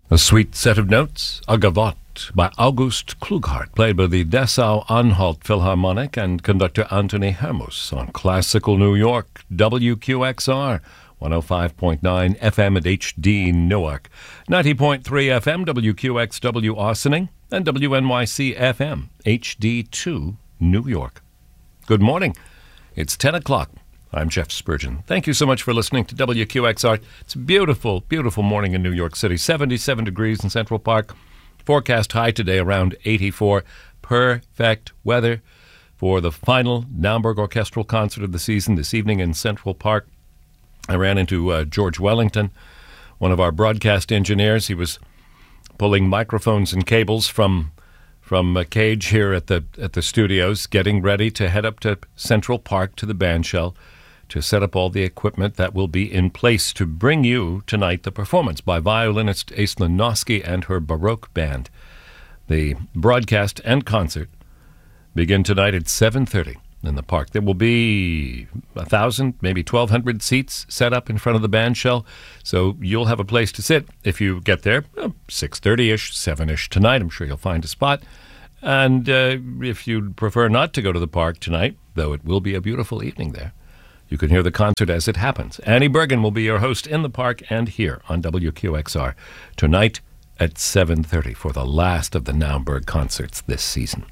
A sweet set of notes, a gavotte by August Klughardt, played by the Dessau-Anhalt Philharmonic and conductor Anthony Hermus on Classical New York, WQXR, 105.9 FM at HD Newark, 90.3 FM WQXW Austining, and WNYC FM HD2 New York. Good morning. It's 10 o'clock. I'm Jeff Spurgeon. Thank you so much for listening to WQXR. It's a beautiful, beautiful morning in New York City. 77 degrees in Central Park. Forecast high today around 84. Perfect weather for the final Naumburg Orchestral Concert of the season this evening in Central Park. I ran into George Wellington, one of our broadcast engineers. He was pulling microphones and cables from a cage here at the studios, getting ready to head up to Central Park to the bandshell to set up all the equipment that will be in place to bring you tonight the performance by violinist Aislinn Noski and her Baroque band. The broadcast and concert begin tonight at 7:30 in the park. There will be 1,000, maybe 1,200 seats set up in front of the bandshell, so you'll have a place to sit if you get there 6:30-ish, 7-ish tonight. I'm sure you'll find a spot. And if you'd prefer not to go to the park tonight, though it will be a beautiful evening there, you can hear the concert as it happens. Annie Bergen will be your host in the park and here on WQXR tonight at 7:30 for the last of the Naumburg concerts this season.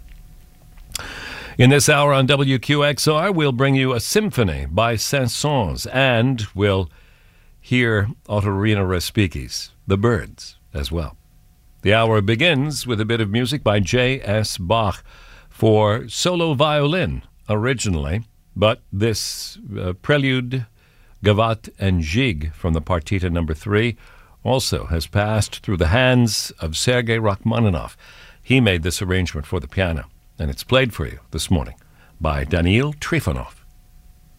In this hour on WQXR, we'll bring you a symphony by Saint-Saëns, and we'll hear Ottorino Respighi's The Birds as well. The hour begins with a bit of music by J.S. Bach for solo violin originally, but this prelude, gavotte, and gigue from the Partita No. 3 also has passed through the hands of Sergei Rachmaninoff. He made this arrangement for the piano, and it's played for you this morning by Daniil Trifonov.